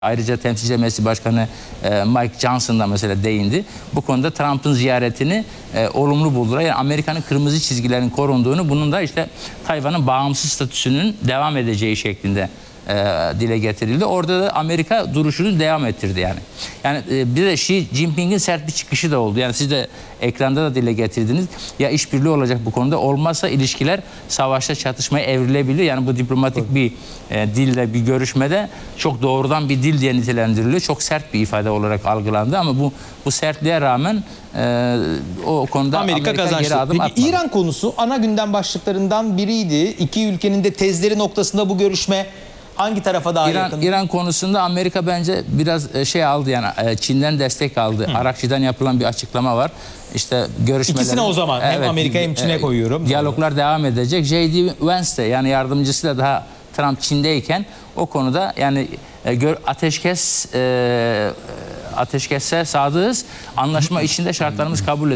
Ayrıca Temsilciler Meclisi Başkanı Mike Johnson da mesela değindi. Bu konuda Trump'ın ziyaretini olumlu buldular. Yani Amerika'nın kırmızı çizgilerin korunduğunu, bunun da işte Tayvan'ın bağımsız statüsünün devam edeceği şeklinde dile getirildi. Orada da Amerika duruşunu devam ettirdi yani. Yani bir de Xi Jinping'in sert bir çıkışı da oldu. Yani siz de ekranda da dile getirdiniz. Ya işbirliği olacak bu konuda, olmazsa ilişkiler savaşta, çatışmaya evrilebilir. Yani bu diplomatik bir dille bir görüşmede çok doğrudan bir dil diye nitelendiriliyor. Çok sert bir ifade olarak algılandı ama bu sertliğe rağmen o konuda Amerika kazançlı. geri adım atmadı. İran konusu ana gündem başlıklarından biriydi. İki ülkenin de tezleri noktasında bu görüşme hangi tarafa daha yakın? İran konusunda Amerika bence biraz şey aldı, yani Çin'den destek aldı. Arakçı'dan yapılan bir açıklama var. İşte görüşmeler. İkisine o zaman hem Amerika hem Çin'e koyuyorum. Diyaloglar devam edecek. J.D. Vance de, yani yardımcısı da daha Trump Çin'deyken o konuda yani ateşkesse sadığız. Anlaşma içinde şartlarımız kabul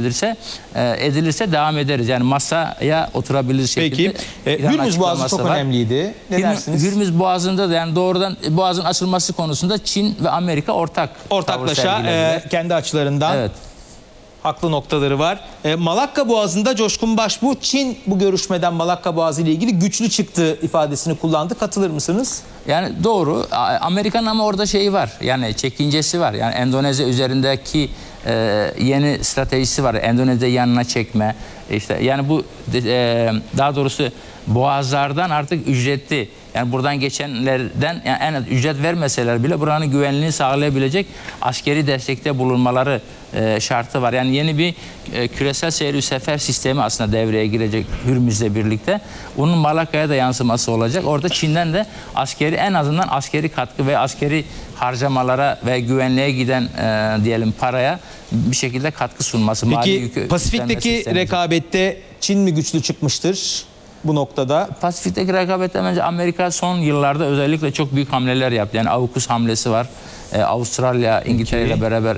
edilirse devam ederiz. Yani masaya oturabilir şekilde. Peki. Hürmüz Boğazı çok önemliydi. Ne dersiniz? Hürmüz Boğazı'nda da, yani doğrudan Boğaz'ın açılması konusunda Çin ve Amerika ortaklaşa kendi açılarından. Evet. Haklı noktaları var. Malakka Boğazı'nda Coşkun Başbuğ, Çin bu görüşmeden Malakka Boğazı ile ilgili güçlü çıktı ifadesini kullandı. Katılır mısınız? Yani doğru. Amerika'nın ama orada şeyi var. Yani çekincesi var. Yani Endonezya üzerindeki yeni stratejisi var. Endonezya yanına çekme. İşte yani bu daha doğrusu boğazlardan artık ücretli, yani buradan geçenlerden yani en az ücret vermeseler bile buranın güvenliğini sağlayabilecek askeri destekte bulunmaları şartı var. Yani yeni bir küresel seyir sefer sistemi aslında devreye girecek Hürmüz'le birlikte. Bunun Malakka'ya da yansıması olacak. Orada Çin'den de en azından askeri katkı ve askeri harcamalara ve güvenliğe giden diyelim paraya bir şekilde katkı sunması. Peki Pasifik'teki rekabette Çin mi güçlü çıkmıştır bu noktada? Pasifik'teki rekabette bence Amerika son yıllarda özellikle çok büyük hamleler yaptı. Yani AUKUS hamlesi var. Avustralya, İngiltere ile beraber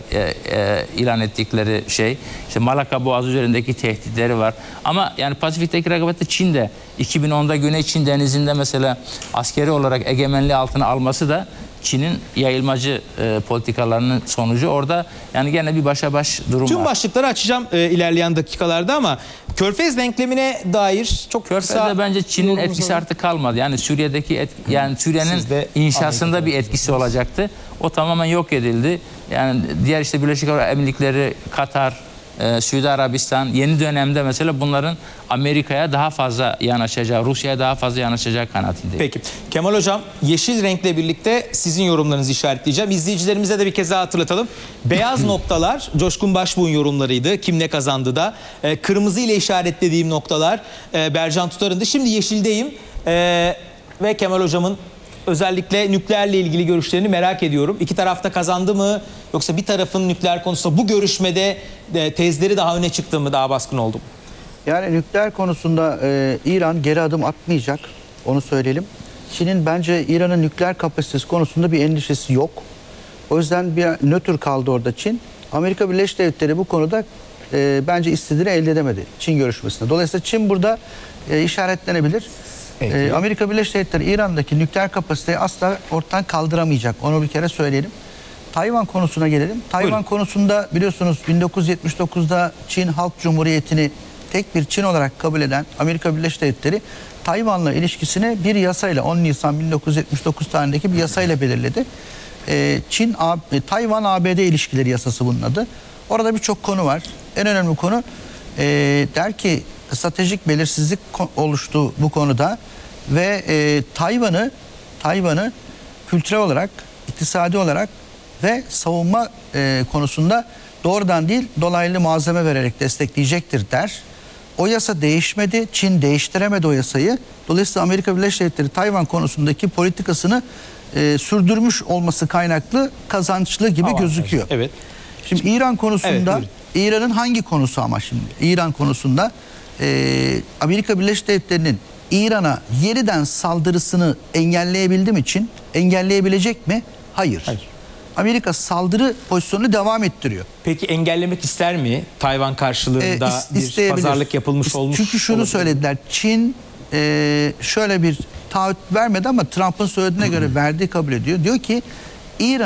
ilan ettikleri şey. İşte Malakka Boğazı üzerindeki tehditleri var. Ama yani Pasifik'teki rekabette Çin de 2010'da Güney Çin Denizi'nde mesela askeri olarak egemenliği altına alması da Çin'in yayılmacı politikalarının sonucu. Orada yani gene bir başa baş durum var. Tüm başlıkları açacağım ilerleyen dakikalarda ama Körfez denklemine dair çok Körfez'de bence Çin'in etkisi artık kalmadı. Yani Suriye'deki yani Suriye'nin inşasında bir etkisi olacaktı. O tamamen yok edildi. Yani diğer işte Birleşik Arap Emirlikleri, Katar, Suudi Arabistan yeni dönemde mesela bunların Amerika'ya daha fazla yanaşacağı, Rusya'ya daha fazla yanaşacağı kanaatindeyim. Peki. Kemal Hocam, yeşil renkle birlikte sizin yorumlarınızı işaretleyeceğim. İzleyicilerimize de bir kez daha hatırlatalım. Beyaz noktalar Coşkun Başbuğ'un yorumlarıydı. Kim ne kazandı da. Kırmızı ile işaretlediğim noktalar Bercan Tutar'ındı. Şimdi yeşildeyim ve Kemal Hocam'ın özellikle nükleerle ilgili görüşlerini merak ediyorum. İki tarafta kazandı mı, yoksa bir tarafın nükleer konusunda bu görüşmede tezleri daha öne çıktı mı, daha baskın oldu mu? Yani nükleer konusunda İran geri adım atmayacak, onu söyleyelim. Çin'in bence İran'ın nükleer kapasitesi konusunda bir endişesi yok. O yüzden bir nötr kaldı orada Çin. Amerika Birleşik Devletleri bu konuda bence istediğini elde edemedi Çin görüşmesinde. Dolayısıyla Çin burada işaretlenebilir. Amerika Birleşik Devletleri İran'daki nükleer kapasiteyi asla ortadan kaldıramayacak. Onu bir kere söyleyelim. Tayvan konusuna gelelim. Tayvan konusunda biliyorsunuz 1979'da Çin Halk Cumhuriyeti'ni tek bir Çin olarak kabul eden Amerika Birleşik Devletleri Tayvan'la ilişkisini bir yasayla 10 Nisan 1979 tarihindeki bir yasayla belirledi. Tayvan ABD ilişkileri yasası bunun adı. Orada birçok konu var. En önemli konu der ki stratejik belirsizlik oluştu bu konuda ve Tayvan'ı kültürel olarak, iktisadi olarak ve savunma konusunda doğrudan değil dolaylı malzeme vererek destekleyecektir der. O yasa değişmedi. Çin değiştiremedi o yasayı. Dolayısıyla Amerika Birleşik Devletleri Tayvan konusundaki politikasını sürdürmüş olması kaynaklı kazançlı gibi gözüküyor. Evet. Şimdi İran konusunda İran'ın hangi konusu ama şimdi? İran konusunda Amerika Birleşik Devletleri'nin İran'a yeniden saldırısını engelleyebildi mi Çin? Engelleyebilecek mi? Hayır. Amerika saldırı pozisyonunu devam ettiriyor. Peki engellemek ister mi? Tayvan karşılığında bir pazarlık yapılmış olmuş. Çünkü şunu söylediler. Çin şöyle bir taahhüt vermedi ama Trump'ın söylediğine göre verdiği kabul ediyor. Diyor ki İran